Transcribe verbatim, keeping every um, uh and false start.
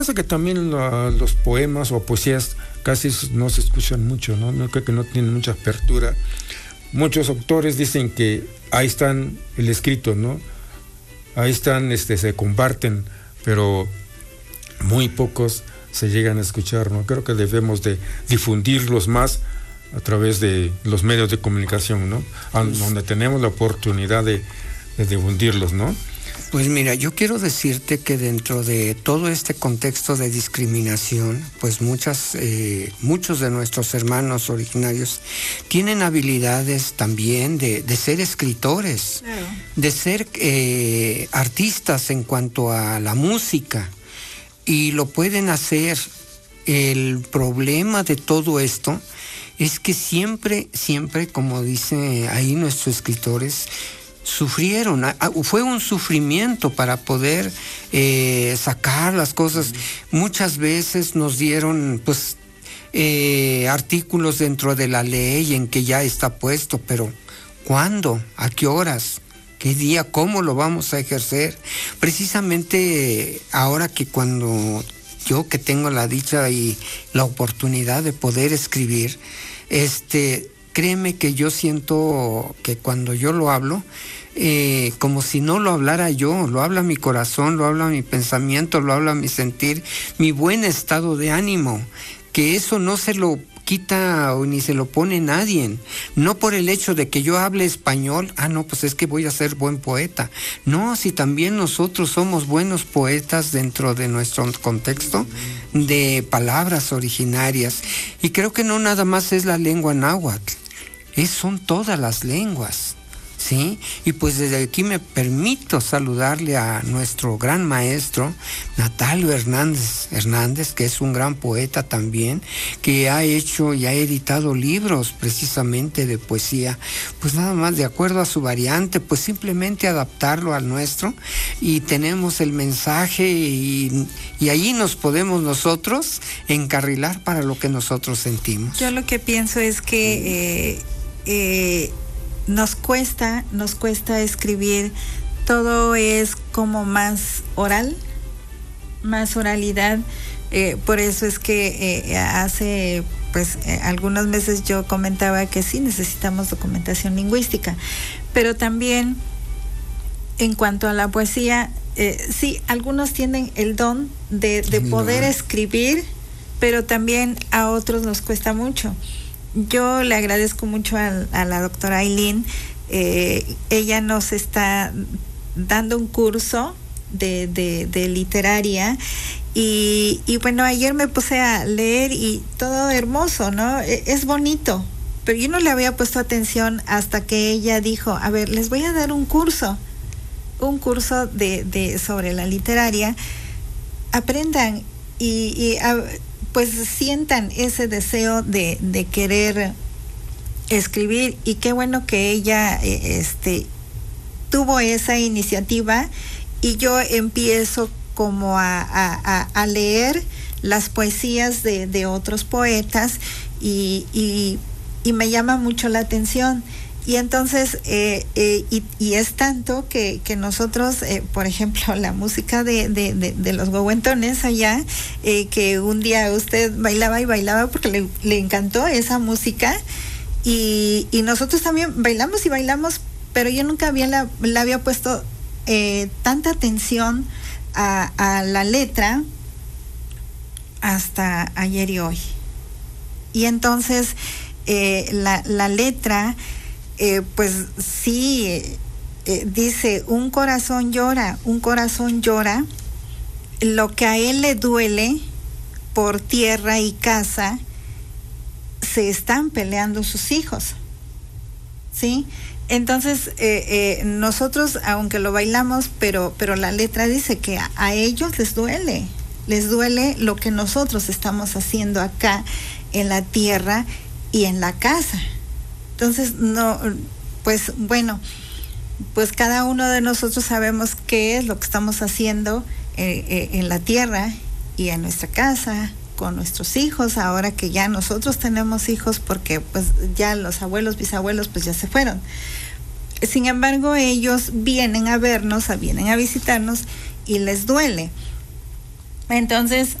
Pasa que también la, los poemas o poesías casi no se escuchan mucho, ¿no? No creo que no tienen mucha apertura. Muchos autores dicen que ahí están el escrito, ¿no? Ahí están, este, se comparten, pero muy pocos se llegan a escuchar, ¿no? Creo que debemos de difundirlos más a través de los medios de comunicación, ¿no? Pues, donde tenemos la oportunidad de, de difundirlos, ¿no? Pues mira, yo quiero decirte que dentro de todo este contexto de discriminación, pues muchas, eh, muchos de nuestros hermanos originarios tienen habilidades también de, de ser escritores, claro, de ser eh, artistas en cuanto a la música, y lo pueden hacer. El problema de todo esto es que siempre, siempre, como dice ahí nuestros escritores, sufrieron, fue un sufrimiento para poder eh, sacar las cosas. Muchas veces nos dieron pues eh, artículos dentro de la ley en que ya está puesto, pero ¿cuándo? ¿A qué horas? ¿Qué día? ¿Cómo lo vamos a ejercer? Precisamente ahora que cuando yo que tengo la dicha y la oportunidad de poder escribir, este... créeme que yo siento que cuando yo lo hablo, eh, como si no lo hablara yo, lo habla mi corazón, lo habla mi pensamiento, lo habla mi sentir, mi buen estado de ánimo, que eso no se lo quita o ni se lo pone nadie, no por el hecho de que yo hable español, ah no, pues es que voy a ser buen poeta, no, si también nosotros somos buenos poetas dentro de nuestro contexto de palabras originarias, y creo que no nada más es la lengua náhuatl, es, son todas las lenguas, ¿sí? Y pues desde aquí me permito saludarle a nuestro gran maestro Natalio Hernández Hernández, que es un gran poeta también, que ha hecho y ha editado libros precisamente de poesía, pues nada más de acuerdo a su variante, pues simplemente adaptarlo al nuestro, y tenemos el mensaje y, y ahí nos podemos nosotros encarrilar para lo que nosotros sentimos. Yo lo que pienso es que eh, eh, nos cuesta, nos cuesta escribir, todo es como más oral, más oralidad, eh, por eso es que eh, hace pues eh, algunos meses yo comentaba que sí necesitamos documentación lingüística, pero también en cuanto a la poesía, eh, sí, algunos tienen el don de, de poder escribir, pero también a otros nos cuesta mucho. Yo le agradezco mucho a, a la doctora Aileen, eh, ella nos está dando un curso de, de, de literaria, y, y bueno, ayer me puse a leer y todo hermoso, ¿no? Es bonito, pero yo no le había puesto atención hasta que ella dijo, a ver, les voy a dar un curso, un curso de, de sobre la literaria, aprendan y... y a, pues sientan ese deseo de, de querer escribir, y qué bueno que ella este, tuvo esa iniciativa, y yo empiezo como a, a, a leer las poesías de, de otros poetas, y, y, y me llama mucho la atención. Y entonces, eh, eh, y, y es tanto que, que nosotros, eh, por ejemplo, la música de, de, de, de los huehuentones allá, eh, que un día usted bailaba y bailaba porque le, le encantó esa música, y, y nosotros también bailamos y bailamos, pero yo nunca había la, le había puesto eh, tanta atención a, a la letra hasta ayer y hoy. Y entonces, eh, la, la letra... Eh, pues sí, eh, eh, dice, un corazón llora, un corazón llora, lo que a él le duele por tierra y casa, se están peleando sus hijos, ¿sí? Entonces, eh, eh, nosotros, aunque lo bailamos, pero, pero la letra dice que a, a ellos les duele, les duele lo que nosotros estamos haciendo acá en la tierra y en la casa. Entonces, no, pues bueno, pues cada uno de nosotros sabemos qué es lo que estamos haciendo eh, eh, en la tierra y en nuestra casa, con nuestros hijos, ahora que ya nosotros tenemos hijos, porque pues ya los abuelos, bisabuelos, pues ya se fueron. Sin embargo, ellos vienen a vernos, vienen a visitarnos y les duele. Entonces,